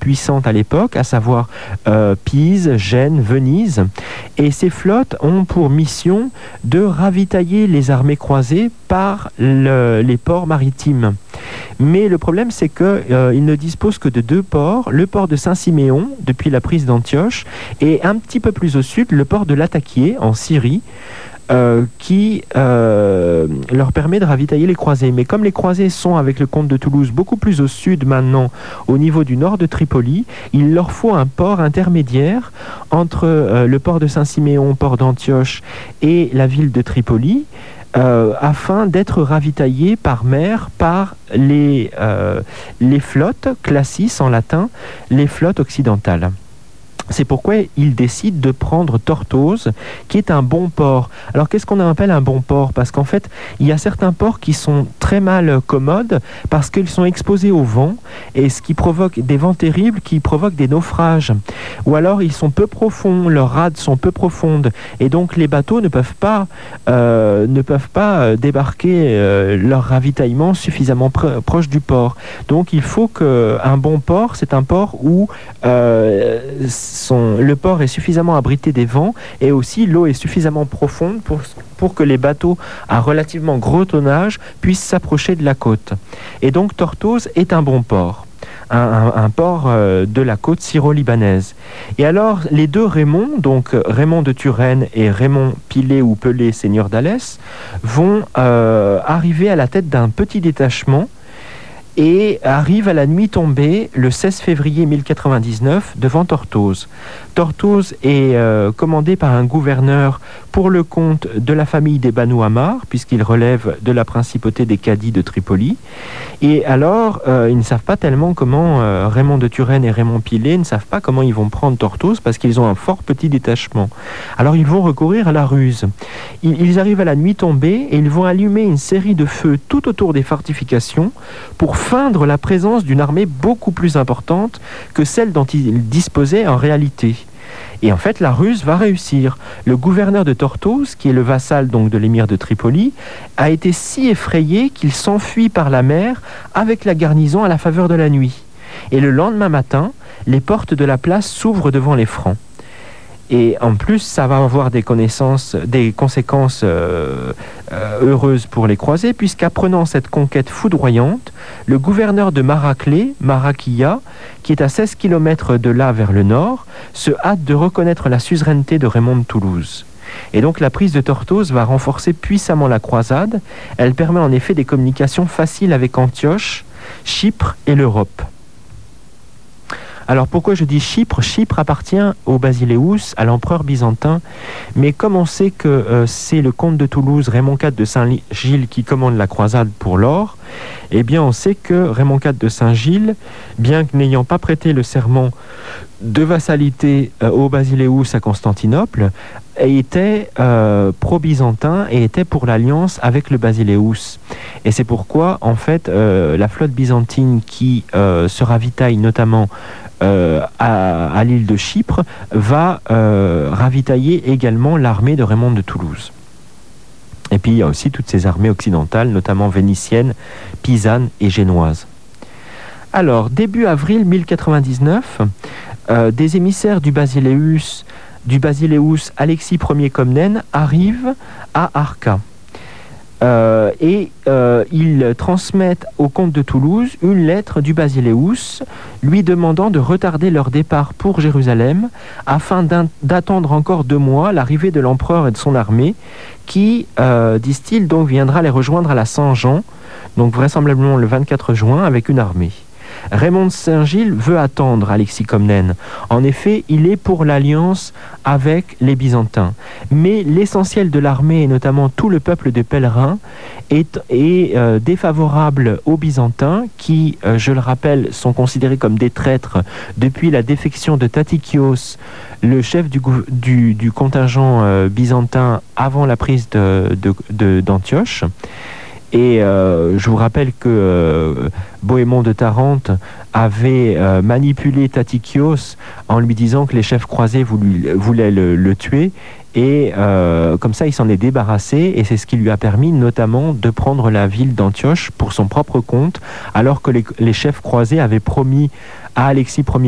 puissantes à l'époque, à savoir Pise, Gênes, Venise. Et ces flottes ont pour mission de ravitailler les armées croisées par les ports maritimes. Mais le problème, c'est qu'ils ne disposent que de 2 ports, le port de Saint-Siméon, depuis la prise d'Antioche, et un petit peu plus au sud, le port de Latakié, en Syrie, qui leur permet de ravitailler les croisés. Mais comme les croisés sont, avec le comte de Toulouse, beaucoup plus au sud maintenant, au niveau du nord de Tripoli, il leur faut un port intermédiaire entre le port de Saint-Siméon, port d'Antioche, et la ville de Tripoli, afin d'être ravitaillés par mer par les flottes, classis en latin, les flottes occidentales. C'est pourquoi il décide de prendre Tortosa, qui est un bon port. Alors qu'est-ce qu'on appelle un bon port? Parce qu'en fait, il y a certains ports qui sont très mal commodes parce qu'ils sont exposés au vent, et ce qui provoque des vents terribles qui provoquent des naufrages. Ou alors ils sont peu profonds, leurs rades sont peu profondes, et donc les bateaux ne peuvent pas débarquer leur ravitaillement suffisamment proche du port. Donc il faut qu'un bon port, c'est un port où le port est suffisamment abrité des vents, et aussi l'eau est suffisamment profonde pour que les bateaux à relativement gros tonnage puissent s'approcher de la côte. Et donc Tortosa est un bon port, un port de la côte syro-libanaise. Et alors les 2 Raymond, donc Raymond de Turenne et Raymond Pilé ou Pelé, seigneur d'Alès, vont arriver à la tête d'un petit détachement et arrive à la nuit tombée, le 16 février 1099, devant Tortosa. Tortosa est commandé par un gouverneur pour le compte de la famille des Banu Ammar, puisqu'il relève de la principauté des Cadis de Tripoli. Et alors, ils ne savent pas tellement comment, Raymond de Turenne et Raymond Pilé ne savent pas comment ils vont prendre Tortosa, parce qu'ils ont un fort petit détachement. Alors ils vont recourir à la ruse. Ils arrivent à la nuit tombée et ils vont allumer une série de feux tout autour des fortifications pour feindre la présence d'une armée beaucoup plus importante que celle dont ils disposaient en réalité. Et en fait, la ruse va réussir. Le gouverneur de Tortosa, qui est le vassal donc de l'émir de Tripoli, a été si effrayé qu'il s'enfuit par la mer avec la garnison à la faveur de la nuit. Et le lendemain matin, les portes de la place s'ouvrent devant les Francs. Et en plus, ça va avoir des conséquences heureuses pour les croisés, puisqu'apprenant cette conquête foudroyante, le gouverneur de Maraclée, Maraquilla, qui est à 16 km de là vers le nord, se hâte de reconnaître la suzeraineté de Raymond de Toulouse. Et donc la prise de Tortosa va renforcer puissamment la croisade. Elle permet en effet des communications faciles avec Antioche, Chypre et l'Europe. Alors pourquoi je dis Chypre? Chypre appartient au Basileus, à l'empereur byzantin, mais comme on sait que c'est le comte de Toulouse, Raymond IV de Saint-Gilles, qui commande la croisade pour l'or, eh bien on sait que Raymond IV de Saint-Gilles, bien que n'ayant pas prêté le serment de vassalité au Basileus à Constantinople, était pro-byzantin et était pour l'alliance avec le Basileus. Et c'est pourquoi, en fait, la flotte byzantine qui se ravitaille notamment à l'île de Chypre va ravitailler également l'armée de Raymond de Toulouse. Et puis il y a aussi toutes ces armées occidentales, notamment vénitiennes, pisanes et génoises. Alors, début avril 1099, des émissaires du Basileus, Alexis Ier Comnène, arrivent à Arca. Ils transmettent au comte de Toulouse une lettre du Basileus lui demandant de retarder leur départ pour Jérusalem afin d'attendre encore 2 mois l'arrivée de l'empereur et de son armée qui, disent-ils, donc viendra les rejoindre à la Saint-Jean, donc vraisemblablement le 24 juin, avec une armée. Raymond de Saint-Gilles veut attendre Alexis Comnène. En effet, il est pour l'alliance avec les Byzantins. Mais l'essentiel de l'armée, et notamment tout le peuple de pèlerins, est défavorable aux Byzantins, qui, je le rappelle, sont considérés comme des traîtres depuis la défection de Tatikios, le chef du contingent byzantin avant la prise d'Antioche. Et je vous rappelle que Bohémond de Tarente avait manipulé Tatikios en lui disant que les chefs croisés voulaient le tuer. Et comme ça, il s'en est débarrassé. Et c'est ce qui lui a permis notamment de prendre la ville d'Antioche pour son propre compte, alors que les chefs croisés avaient promis à Alexis Ier